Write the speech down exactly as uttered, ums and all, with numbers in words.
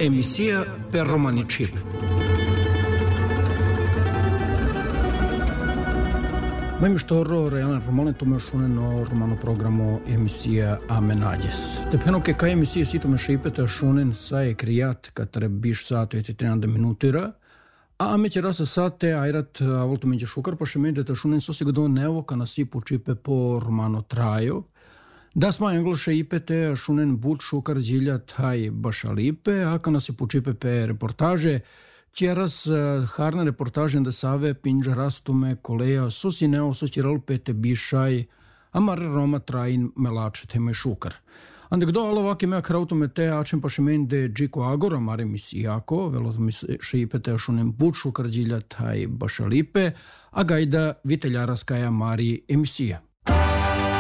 Емисија per Romanicip. Мојме што реален романе томе шунено романо програмо емисија Аменаѓес. Тепено ке кај емисија сито ме шипете шунен са е кријат катре биш сато и тринада минутира, а аме ќе раса сате ајрат аволто менќе шукар, па ше медете шунен со сега до нево ка наси почипе по романо трајо. Да сма енглоше ипете шунен бут шукар джилја тај башалипе, а ка наси почипе пе репортаже, ќе раз харна репортажен да саве пинджа растуме колеја со синео со чирал пете бишај, амар рома траин мелаче теме шукар. Анде гдо аловаки ме крауто ме те ачен пашемен де джико агора маре мисијако, велото ми ше ипете шунен бут шукар джилја тај башалипе, а гајда вителјараскаја мари емисија.